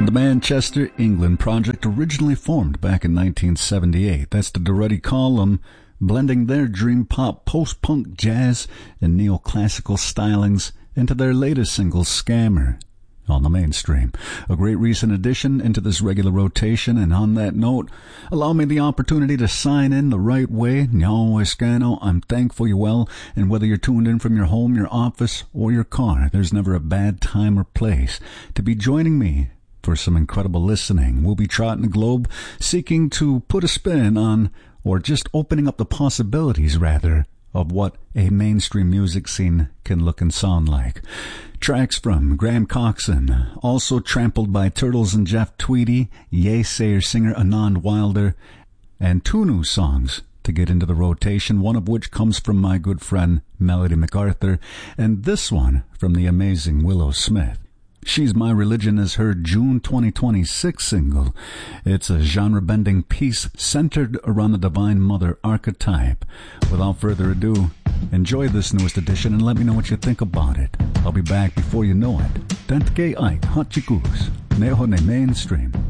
The Manchester, England project originally formed back in 1978. That's the Duretti Column, blending their dream pop, post-punk, jazz, and neoclassical stylings into their latest single, Scammer, on the Mainstream. A great recent addition into this regular rotation, and on that note, allow me the opportunity to sign in the right way. Nyao Escano, I'm thankful you're well, and whether you're tuned in from your home, your office, or your car, there's never a bad time or place to be joining me for some incredible listening. We'll be trotting the globe, seeking to put a spin on, or just opening up the possibilities, rather, of what a mainstream music scene can look and sound like. Tracks from Graham Coxon, also trampled by Turtles and Jeff Tweedy, Yesayer singer Anand Wilder, and two new songs to get into the rotation, one of which comes from my good friend Melody MacArthur, and this one from the amazing Willow Smith. She's My Religion is her June 2026 single. It's a genre-bending piece centered around the Divine Mother archetype. Without further ado, enjoy this newest edition and let me know what you think about it. I'll be back before you know it. Tantke Ike, Hot Chikus, Neho Ne Mainstream.